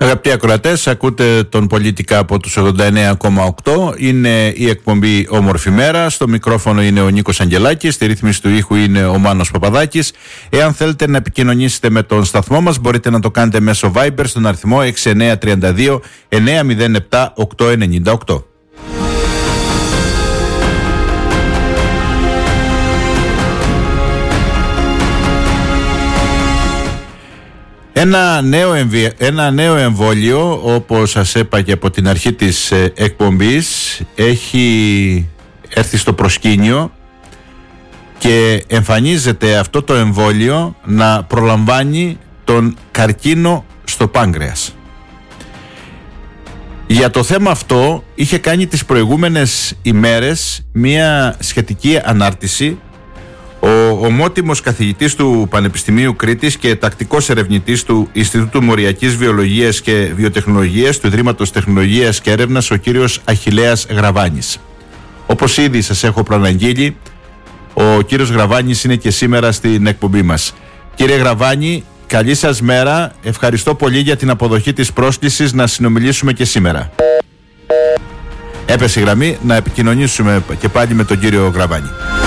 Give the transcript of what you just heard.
Αγαπητοί ακροατές, ακούτε τον Πολιτικά από τους 89,8. Είναι η εκπομπή Όμορφη Μέρα. Στο μικρόφωνο είναι ο Νίκος Αγγελάκης. Στη ρύθμιση του ήχου είναι ο Μάνος Παπαδάκης. Εάν θέλετε να επικοινωνήσετε με τον σταθμό μας, μπορείτε να το κάνετε μέσω Viber στον αριθμό 6932 907 898. Ένα νέο εμβόλιο, όπως σας είπα και από την αρχή της εκπομπής, έχει έρθει στο προσκήνιο και εμφανίζεται αυτό το εμβόλιο να προλαμβάνει τον καρκίνο στο πάγκρεας. Για το θέμα αυτό είχε κάνει τις προηγούμενες ημέρες μία σχετική ανάρτηση ο ομότιμος καθηγητής του Πανεπιστημίου Κρήτης και τακτικός ερευνητής του Ινστιτούτου Μοριακής Βιολογίας και Βιοτεχνολογίας του Ιδρύματος Τεχνολογίας και Έρευνας, ο κύριος Αχιλλέας Γραβάνης. Όπως ήδη σας έχω προαναγγείλει, ο κύριος Γραβάνης είναι και σήμερα στην εκπομπή μας. Κύριε Γραβάνη, καλή σας μέρα. Ευχαριστώ πολύ για την αποδοχή της πρόσκλησης να συνομιλήσουμε και σήμερα. Έπεσε η γραμμή, να επικοινωνήσουμε και πάλι με τον κύριο Γραβάνη.